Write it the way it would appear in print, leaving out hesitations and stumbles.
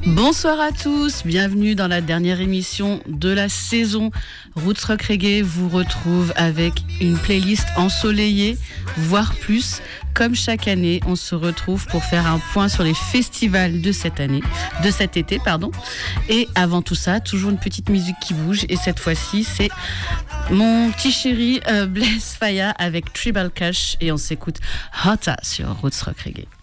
Bonsoir à tous, bienvenue dans la dernière émission de la saison. Roots Rock Reggae vous retrouve avec une playlist ensoleillée, voire plus. Comme chaque année, on se retrouve pour faire un point sur les festivals de cet été. Et avant tout ça, toujours une petite musique qui bouge. Et cette fois-ci, c'est mon petit chéri Blaise Faya avec Tribal Cash. Et on s'écoute Hota sur Roots Rock Reggae.